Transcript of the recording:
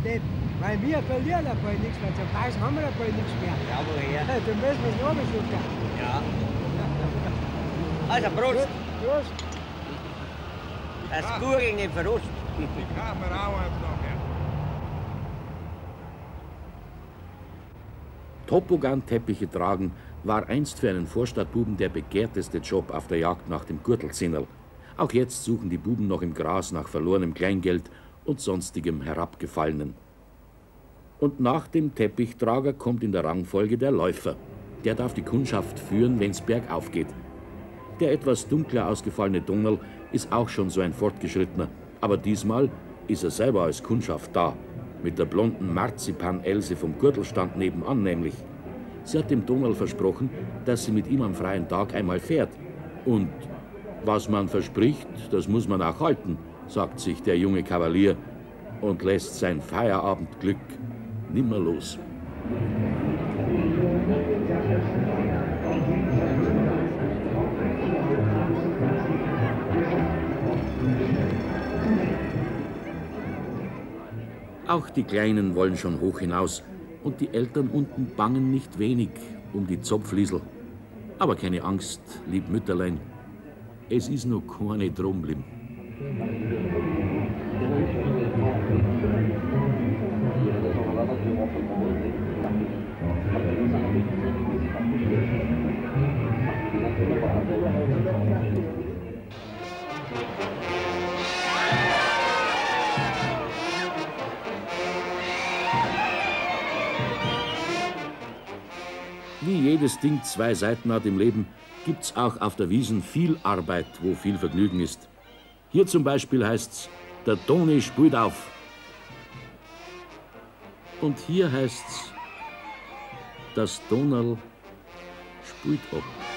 Depp. Weil wir verlieren ein bald nichts mehr. Zum Preis haben wir ein bald nichts mehr. Ja, woher? Dann müssen wir es noch beschütten. Ja. Also, Prost. Prost. Das Gurgeln Verlust. Ich kann mir auch eins nachher. Toboggan-Teppiche tragen war einst für einen Vorstadtbuben der begehrteste Job auf der Jagd nach dem Gürtelzinnerl. Auch jetzt suchen die Buben noch im Gras nach verlorenem Kleingeld und sonstigem Herabgefallenen. Und nach dem Teppichtrager kommt in der Rangfolge der Läufer. Der darf die Kundschaft führen, wenn's bergauf geht. Der etwas dunkler ausgefallene Donnerl ist auch schon so ein Fortgeschrittener. Aber diesmal ist er selber als Kundschaft da. Mit der blonden Marzipan-Else vom Gürtelstand nebenan nämlich. Sie hat dem Donnerl versprochen, dass sie mit ihm am freien Tag einmal fährt. Und was man verspricht, das muss man auch halten, sagt sich der junge Kavalier und lässt sein Feierabendglück nimmer los. Auch die Kleinen wollen schon hoch hinaus und die Eltern unten bangen nicht wenig um die Zopfliesel. Aber keine Angst, lieb Mütterlein, es ist noch keine drum blim. Wie jedes Ding zwei Seiten hat im Leben, gibt's auch auf der Wiesn viel Arbeit, wo viel Vergnügen ist. Hier zum Beispiel heißt's, der Toni spielt auf. Und hier heißt's, das Donnerl spielt ab.